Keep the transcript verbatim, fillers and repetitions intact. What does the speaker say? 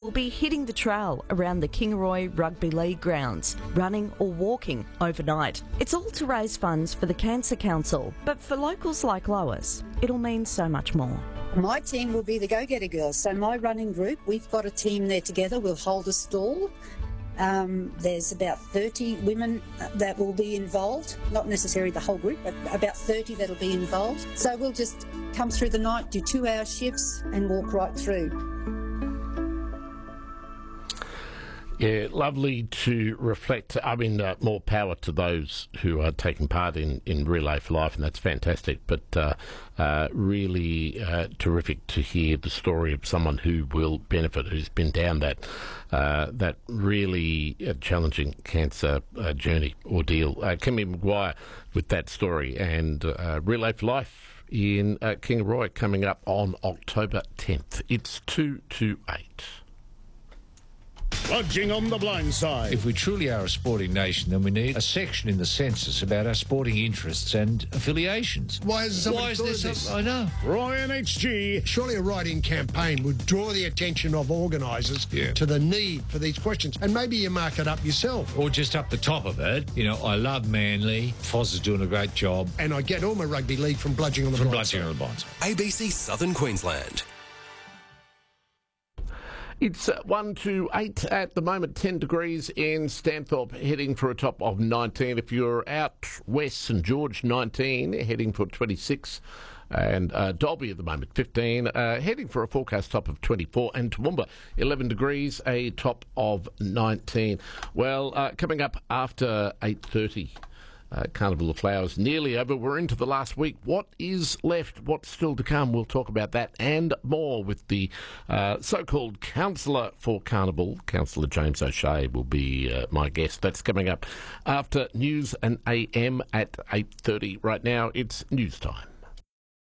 will be hitting the trail around the Kingaroy Rugby League grounds, running or walking overnight. It's all to raise funds for the Cancer Council, but for locals like Lois, it'll mean so much more. My team will be the Go-Getter Girls. So my running group, we've got a team there together. We'll hold a stall. Um, there's about thirty women that will be involved, not necessarily the whole group, but about thirty that'll be involved. So we'll just come through the night, do two-hour shifts and walk right through. Yeah, lovely to reflect. I mean, uh, more power to those who are taking part in, in Relay for Life, and that's fantastic. But uh, uh, really uh, terrific to hear the story of someone who will benefit, who's been down that uh, that really uh, challenging cancer uh, journey ordeal. Uh, Kimmy Maguire with that story, and uh, Relay for Life in uh, Kingaroy coming up on October tenth. It's two to eight. Lodging on the blind side. If we truly are a sporting nation, then we need a section in the census about our sporting interests and affiliations. Why is there Why is there this? some, I know. Roy N H G. Surely a write-in campaign would draw the attention of organisers Yeah. to the need for these questions, and maybe you mark it up yourself. Or just up the top of it, you know, I love Manly, Foz is doing a great job. And I get all my rugby league from bludging on the From blind Bludgeon side. on the Blind Side. A B C Southern Queensland. It's uh, one to eight at the moment, ten degrees in Stanthorpe, heading for a top of nineteen. If you're out west, St George, nineteen, heading for twenty-six. And uh, Dalby at the moment, fifteen, uh, heading for a forecast top of twenty-four. And Toowoomba, eleven degrees, a top of nineteen. Well, uh, coming up after eight thirty. Uh, Carnival of Flowers nearly over. We're into the last week. What is left? What's still to come? We'll talk about that and more with the uh, so-called counsellor for Carnival. Councillor James O'Shea will be uh, my guest. That's coming up after news and A M at eight thirty. Right now, it's news time.